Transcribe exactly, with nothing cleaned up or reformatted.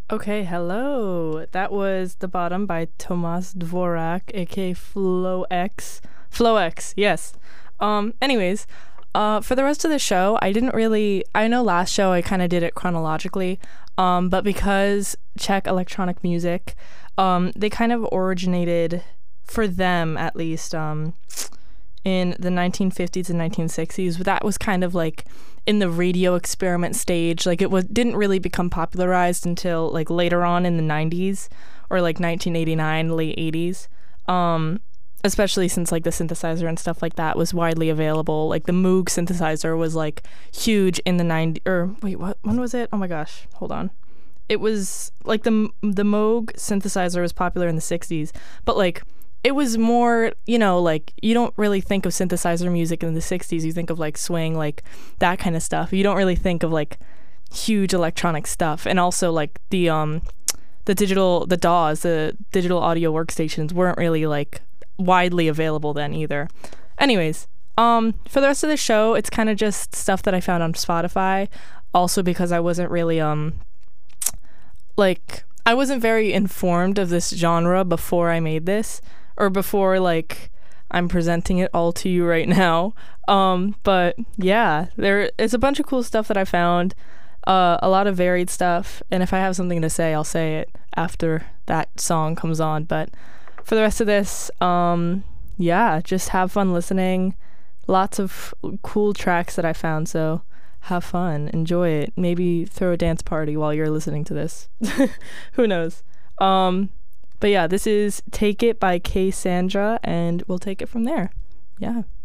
Okay, hello. That was The Bottom by Tomas Dvorak, aka Flow X. Flow X, yes. Um, anyways, uh, for the rest of the show, I didn't really. I know last show I kind of did it chronologically, um, but because Czech electronic music, um, they kind of originated, for them at least, um, in the nineteen fifties and nineteen sixties. That was kind of like in the radio experiment stage. Like it was didn't really become popularized until like later on in the nineties or like nineteen eighty-nine, late eighties. Um, especially since like the synthesizer and stuff like that was widely available. Like the Moog synthesizer was like huge in the nineties. Or wait, what? When was it? Oh my gosh, hold on. It was like the the Moog synthesizer was popular in the sixties, but like it was more, you know, like you don't really think of synthesizer music in the sixties. You think of like swing, like that kind of stuff. You don't really think of like huge electronic stuff. And also like the um the digital the D A Ws, the digital audio workstations weren't really like widely available then either. Anyways, um for the rest of the show, it's kind of just stuff that I found on Spotify. Also because I wasn't really um like I wasn't very informed of this genre before I made this. Or before, like, I'm presenting it all to you right now. Um, but yeah, there is a bunch of cool stuff that I found, uh, a lot of varied stuff. And if I have something to say, I'll say it after that song comes on. But for the rest of this, um, yeah, just have fun listening. Lots of cool tracks that I found, so have fun, enjoy it. Maybe throw a dance party while you're listening to this. Who knows? Um... But yeah, this is Take It by Kay Sandra, and we'll take it from there. Yeah.